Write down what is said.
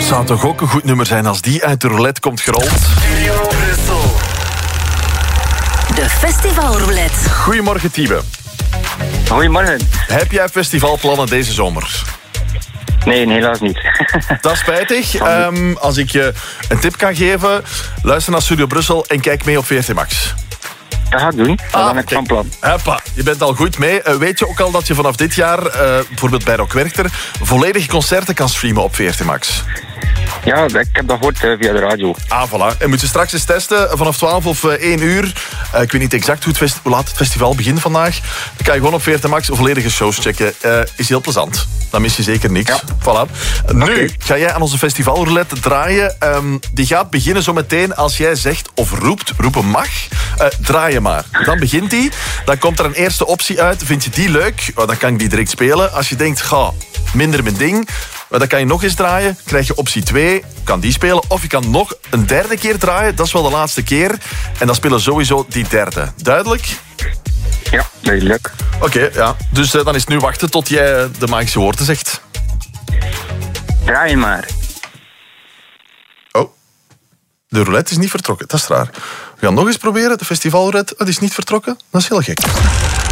Zou toch ook een goed nummer zijn als die uit de roulette komt gerold? Studio Brussel. De festivalroulette. Goedemorgen, Tiebe. Goedemorgen. Heb jij festivalplannen deze zomer? Nee, helaas niet. Dat is spijtig. Als ik je een tip kan geven, luister naar Studio Brussel en kijk mee op VRT Max. Dat ga ik doen. Dat ben ik van plan. Hoppa, je bent al goed mee. Weet je ook al dat je vanaf dit jaar, bijvoorbeeld bij Rock Werchter, volledige concerten kan streamen op VRT Max? Ja, ik heb dat gehoord via de radio. Ah, voilà. En moet je straks eens testen vanaf 12 of 1 uur. Ik weet niet exact hoe laat het festival begint vandaag. Dan kan je gewoon op VRT Max volledige shows checken. Is heel plezant. Dan mis je zeker niks. Ja. Voilà. Nu ga jij aan onze festivalroulette draaien. Die gaat beginnen zo meteen als jij zegt of roepen mag. Draai je maar. Dan begint die. Dan komt er een eerste optie uit. Vind je die leuk? Dan kan ik die direct spelen. Als je denkt, minder mijn ding, dan kan je nog eens draaien. Krijg je optie 2, kan die spelen. Of je kan nog een derde keer draaien. Dat is wel de laatste keer. En dan spelen sowieso die derde. Duidelijk? Ja, duidelijk. Oké, ja. Dus dan is het nu wachten tot jij de magische woorden zegt. Draai maar. Oh. De roulette is niet vertrokken. Dat is raar. We gaan nog eens proberen. De festivalroulette, die is niet vertrokken. Dat is heel gek.